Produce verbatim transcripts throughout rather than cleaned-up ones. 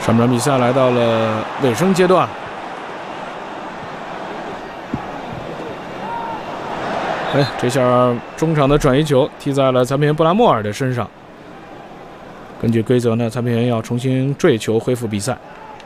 上场比赛来到了尾声阶段。哎，这下中场的转移球踢在了裁判员布拉莫尔的身上。根据规则呢，裁判员要重新坠球恢复比赛。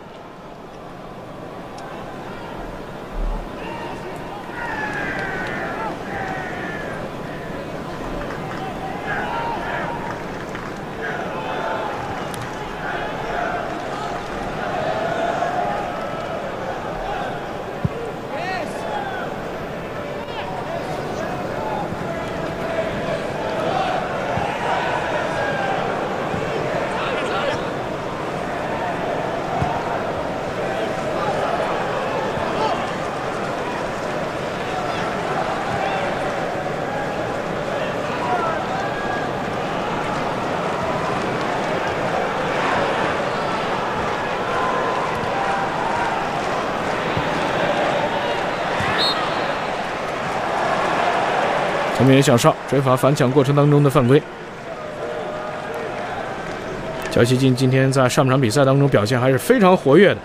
裁判员响哨，追罚反抢过程当中的犯规。乔西金今天在上场比赛当中表现还是非常活跃的，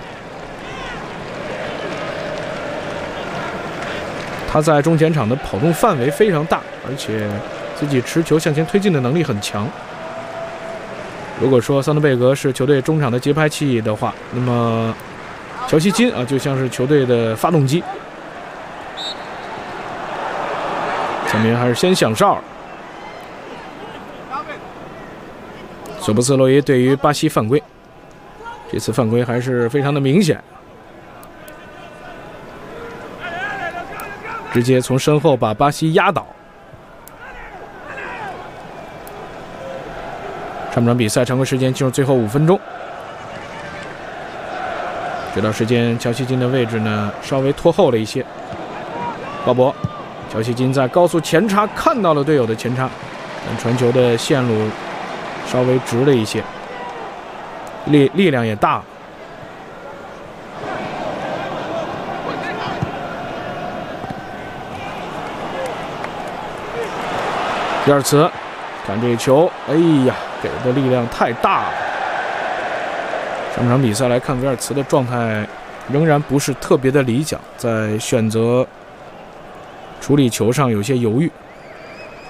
他在中前场的跑动范围非常大，而且自己持球向前推进的能力很强。如果说桑德贝格是球队中场的节拍器的话，那么乔西金啊就像是球队的发动机。 裁判员还是先响哨。索布斯洛伊对于巴西犯规，这次犯规还是非常的明显，直接从身后把巴西压倒。上半场比赛常规时间进入最后五分钟，这段时间乔西金的位置呢稍微拖后了一些。鲍勃。 乔西金在高速前插，看到了队友的前插，但传球的线路稍微直了一些，力力量也大。比尔茨，看这球，哎呀，给的力量太大了。上场比赛来看，维尔茨的状态仍然不是特别的理想，在选择 处理球上有些犹豫。